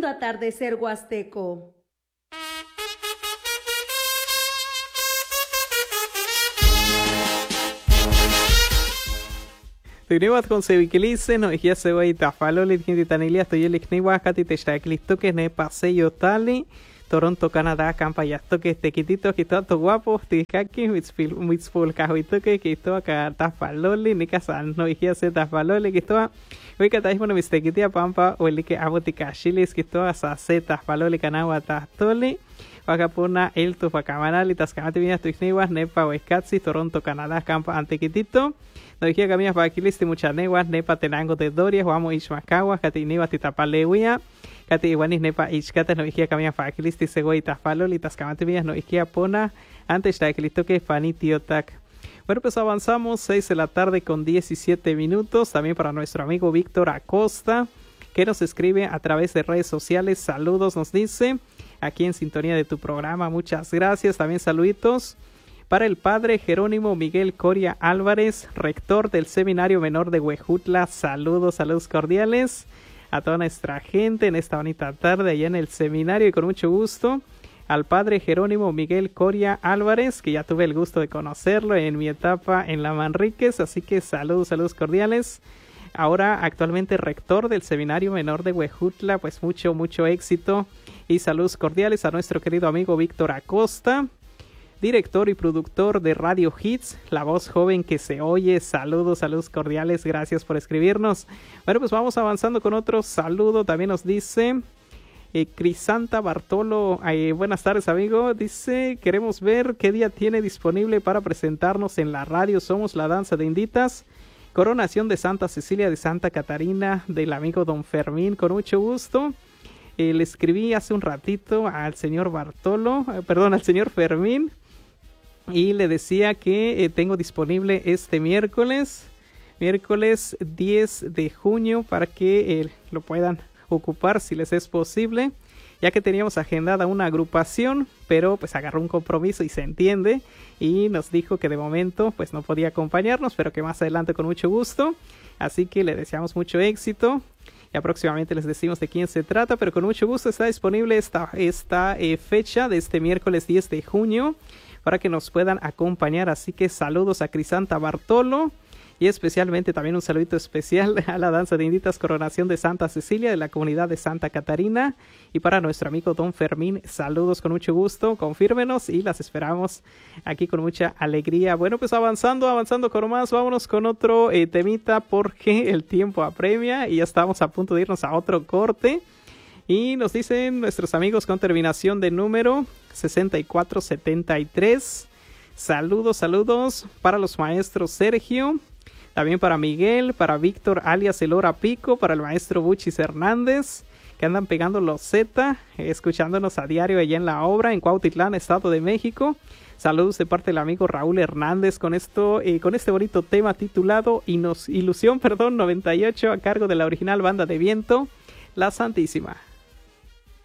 Lindo atardecer huasteco. Tugniwas con sevikilice, no ya se va a Tafaloli, Tanilia, estoy el Ikniwa, Kati Techaclisto, que ne paseo tali, Toronto, Canadá, Campayasto, que te quitito, que todo guapo, Tikaki, Mitzful, Cajuito, que quito acá Tafaloli, ni casan, no ya se Tafaloli, que esto, hoy que estáis bueno, Mistequitia, Pampa, o el que Aboticachilis, que esto, Asase, Tafaloli, Canagua, Tastoli. Wacapuna, el Tufacamanal y Tascamati Viñas Tuixniwas, Nepa, Huescatzi, Toronto, Canadá, Campa, Antequitito. No dije caminas para Aquilisti, Muchaneguas, Nepa, Tenango de Dorias, Guamo, Ishmacaguas, Catiniwas, Titapaleuia, Cati Iguanis, Nepa, Ishcates, no dije caminas para Aquilisti, Segui, Tafalol y Tascamati Viñas, no dije Pona, antes de Aquilisto que Fanitiotac. Bueno, pues avanzamos, 6 de la tarde con 17 minutos, también para nuestro amigo Víctor Acosta, que nos escribe a través de redes sociales. Saludos, nos dice, aquí en sintonía de tu programa, muchas gracias. También saluditos para el padre Jerónimo Miguel Coria Álvarez, rector del Seminario Menor de Huejutla. Saludos cordiales a toda nuestra gente en esta bonita tarde allá en el seminario, y con mucho gusto al padre Jerónimo Miguel Coria Álvarez, que ya tuve el gusto de conocerlo en mi etapa en la Manríquez, así que saludos cordiales. Ahora actualmente rector del Seminario Menor de Huejutla, pues mucho éxito y saludos cordiales a nuestro querido amigo Víctor Acosta, director y productor de Radio Hits, la voz joven que se oye. Saludos cordiales, gracias por escribirnos. Bueno, pues vamos avanzando con otro saludo. También nos dice Crisanta Bartolo, buenas tardes amigo, dice, queremos ver qué día tiene disponible para presentarnos en la radio. Somos la Danza de Inditas, Coronación de Santa Cecilia de Santa Catarina, del amigo Don Fermín, con mucho gusto. Le escribí hace un ratito al señor al señor Fermín, y le decía que tengo disponible este miércoles 10 de junio, para que lo puedan ocupar si les es posible, ya que teníamos agendada una agrupación, pero pues agarró un compromiso y se entiende, y nos dijo que de momento pues no podía acompañarnos, pero que más adelante con mucho gusto. Así que le deseamos mucho éxito. Ya próximamente les decimos de quién se trata, pero con mucho gusto está disponible esta fecha de este miércoles 10 de junio para que nos puedan acompañar. Así que saludos a Crisanta Bartolo, y especialmente también un saludito especial a la Danza de Inditas Coronación de Santa Cecilia de la comunidad de Santa Catarina, y para nuestro amigo Don Fermín, saludos con mucho gusto, confírmenos y las esperamos aquí con mucha alegría. Bueno, pues avanzando con más, vámonos con otro temita, porque el tiempo apremia y ya estamos a punto de irnos a otro corte. Y nos dicen nuestros amigos con terminación de número 6473. Saludos para los maestros Sergio, también para Miguel, para Víctor alias El Hora Pico, para el maestro Buchis Hernández, que andan pegando los Z, escuchándonos a diario allá en la obra en Cuautitlán, Estado de México. Saludos de parte del amigo Raúl Hernández con este bonito tema titulado Ilusión 98, a cargo de la original banda de viento La Santísima.